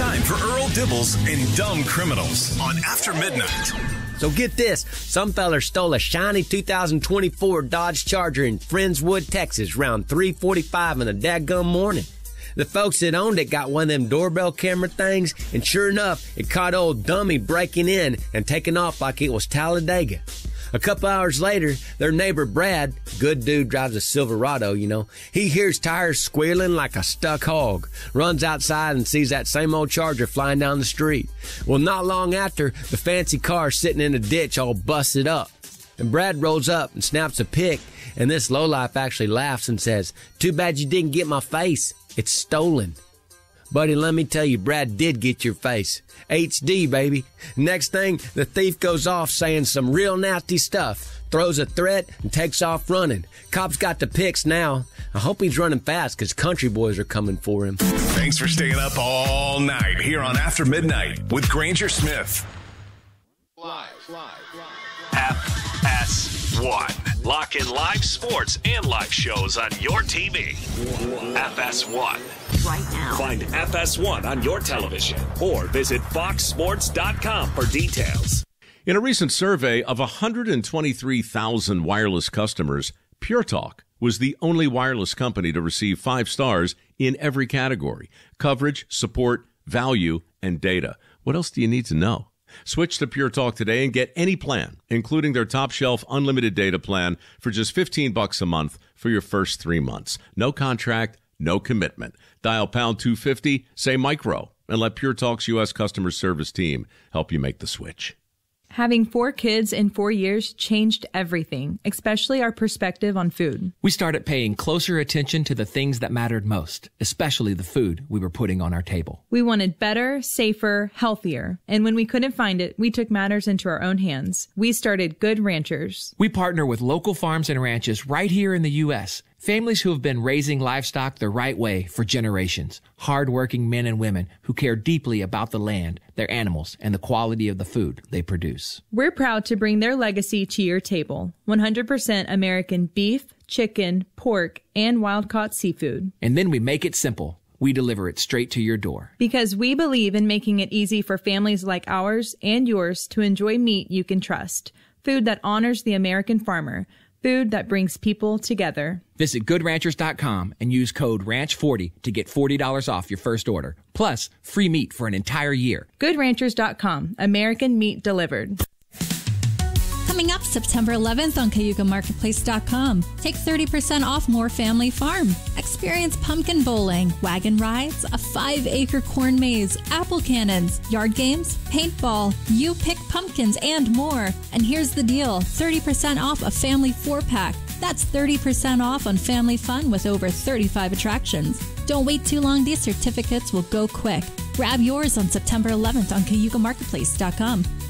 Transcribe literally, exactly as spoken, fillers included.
time for Earl Dibbles and Dumb Criminals on After Midnight. So get this, some feller stole a shiny two thousand twenty-four Dodge Charger in Friendswood, Texas, around three forty-five in the dadgum morning. The folks that owned it got one of them doorbell camera things, and sure enough, it caught old Dummy breaking in and taking off like it was Talladega. A couple hours later, their neighbor Brad, good dude, drives a Silverado, you know, he hears tires squealing like a stuck hog, runs outside and sees that same old Charger flying down the street. Well, not long after, the fancy car's sitting in a ditch all busted up. And Brad rolls up and snaps a pic, and this lowlife actually laughs and says, "Too bad you didn't get my face. It's stolen." Buddy, let me tell you, Brad did get your face. H D, baby. Next thing, the thief goes off saying some real nasty stuff, throws a threat, and takes off running. Cops got the pics now. I hope he's running fast because country boys are coming for him. Thanks for staying up all night here on After Midnight with Granger Smith. Live, live, live. F S one. Lock in live sports and live shows on your T V. F S one. Right now. Find F S one on your television or visit fox sports dot com for details. In a recent survey of one hundred twenty-three thousand wireless customers, Pure Talk was the only wireless company to receive five stars in every category: coverage, support, value, and data. What else do you need to know? Switch to Pure Talk today and get any plan, including their top shelf unlimited data plan, for just fifteen bucks a month for your first three months. No contract, no commitment. Dial pound two fifty, say micro, and let Pure Talk's U S customer service team help you make the switch. Having four kids in four years changed everything, especially our perspective on food. We started paying closer attention to the things that mattered most, especially the food we were putting on our table. We wanted better, safer, healthier. And when we couldn't find it, we took matters into our own hands. We started Good Ranchers. We partner with local farms and ranches right here in the U S, families who have been raising livestock the right way for generations. Hard-working men and women who care deeply about the land, their animals, and the quality of the food they produce. We're proud to bring their legacy to your table. one hundred percent American beef, chicken, pork, and wild-caught seafood. And then we make it simple. We deliver it straight to your door. Because we believe in making it easy for families like ours and yours to enjoy meat you can trust. Food that honors the American farmer. Food that brings people together. Visit good ranchers dot com and use code ranch forty to get forty dollars off your first order. Plus, free meat for an entire year. good ranchers dot com. American meat delivered. Coming up September eleventh on Cayuga Marketplace dot com. Take thirty percent off More Family Farm. Experience pumpkin bowling, wagon rides, a five-acre corn maze, apple cannons, yard games, paintball, you pick pumpkins, and more. And here's the deal, thirty percent off a family four-pack. That's thirty percent off on family fun with over thirty-five attractions. Don't wait too long, these certificates will go quick. Grab yours on September eleventh on Cayuga Marketplace dot com.